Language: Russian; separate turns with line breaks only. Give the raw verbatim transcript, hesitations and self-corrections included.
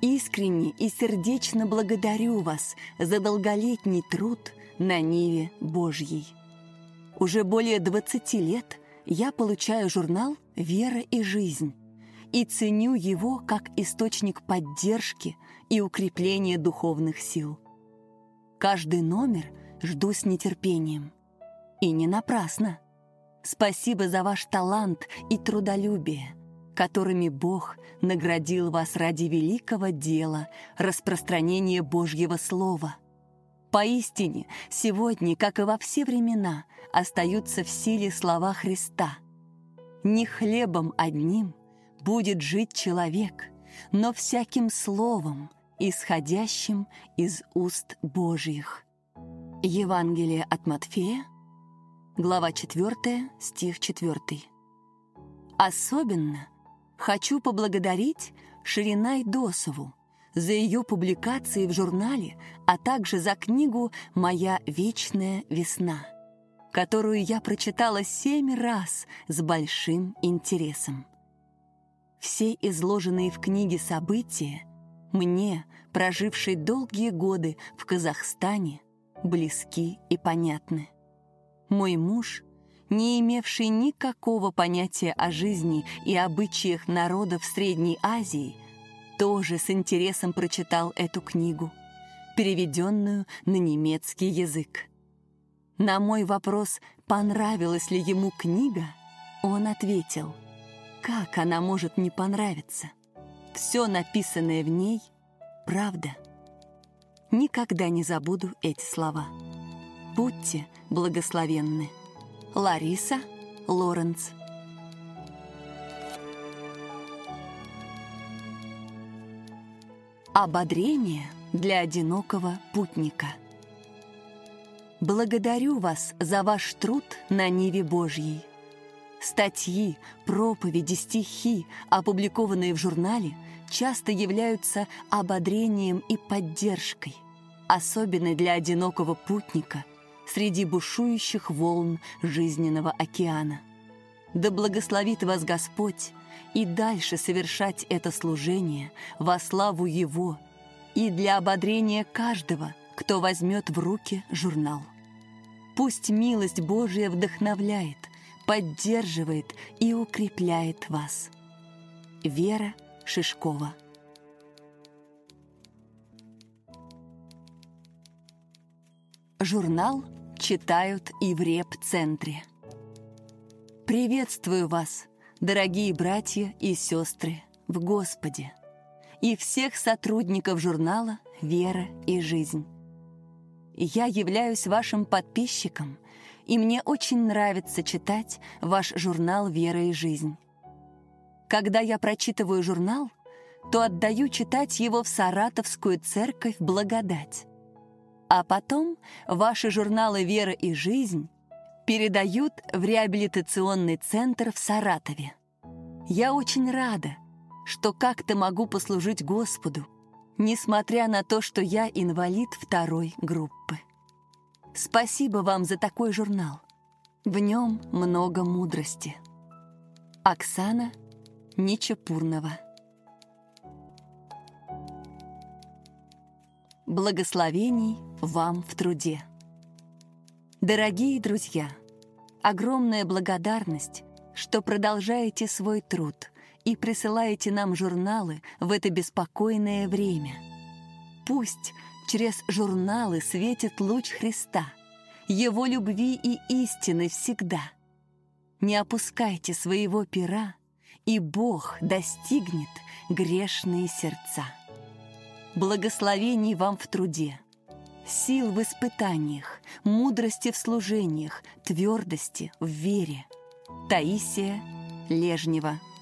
Искренне и сердечно благодарю вас за долголетний труд на ниве Божьей. Уже более двадцати лет я получаю журнал «Вера и жизнь» и ценю его как источник поддержки и укрепления духовных сил. Каждый номер жду с нетерпением. И не напрасно. Спасибо за ваш талант и трудолюбие, которыми Бог наградил вас ради великого дела распространения Божьего Слова. Поистине, сегодня, как и во все времена, остаются в силе слова Христа. «Не хлебом одним будет жить человек, но всяким словом, исходящим из уст Божьих». Евангелие от Матфея, глава четвёртая, стих четвёртый. Особенно хочу поблагодарить Ширинай Досову за ее публикации в журнале, а также за книгу «Моя вечная весна», которую я прочитала семь раз с большим интересом. Все изложенные в книге события мне, прожившей долгие годы в Казахстане, близки и понятны. Мой муж, не имевший никакого понятия о жизни и обычаях народов Средней Азии, тоже с интересом прочитал эту книгу, переведенную на немецкий язык. На мой вопрос, понравилась ли ему книга, он ответил: как она может не понравиться? Все написанное в ней — правда. Никогда не забуду эти слова. Будьте благословенны. Лариса Лоренц. Ободрение для одинокого путника. Благодарю вас за ваш труд на ниве Божьей. Статьи, проповеди, стихи, опубликованные в журнале, часто являются ободрением и поддержкой, особенно для одинокого путника среди бушующих волн жизненного океана. Да благословит вас Господь и дальше совершать это служение во славу Его и для ободрения каждого, кто возьмет в руки журнал. Пусть милость Божия вдохновляет, поддерживает и укрепляет вас. Вера Шишкова. Журнал читают и в реп-центре. Приветствую вас, дорогие братья и сестры в Господе, и всех сотрудников журнала «Вера и жизнь». Я являюсь вашим подписчиком, и мне очень нравится читать ваш журнал «Вера и жизнь». Когда я прочитываю журнал, то отдаю читать его в Саратовскую церковь «Благодать». А потом ваши журналы «Вера и жизнь» передают в реабилитационный центр в Саратове. Я очень рада, что как-то могу послужить Господу, несмотря на то, что я инвалид второй группы. Спасибо вам за такой журнал. В нем много мудрости. Оксана Нечепурнова. Благословений вам в труде. Дорогие друзья, огромная благодарность, что продолжаете свой труд и присылаете нам журналы в это беспокойное время. Пусть через журналы светит луч Христа, Его любви и истины всегда. Не опускайте своего пера, и Бог достигнет грешные сердца. Благословений вам в труде, сил в испытаниях, мудрости в служениях, твердости в вере. Таисия Лежнева.